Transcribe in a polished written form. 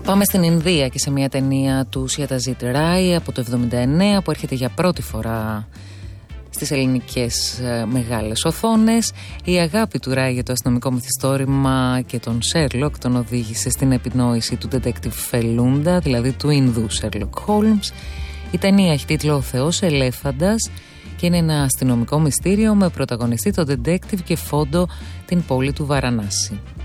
Πάμε στην Ινδία και σε μια ταινία του Σιαταζίτ Ράι από το 1979 που έρχεται για πρώτη φορά στις ελληνικές μεγάλες οθόνες. Η αγάπη του Ράι για το αστυνομικό μυθιστόρημα και τον Σέρλοκ τον οδήγησε στην επινόηση του detective Φελούντα, δηλαδή του Ινδού Σέρλοκ Χόλμς. Η ταινία έχει τίτλο «Ο Θεός Ελέφαντας» και είναι ένα αστυνομικό μυστήριο με πρωταγωνιστή τον detective και φόντο την πόλη του Βαρανάση.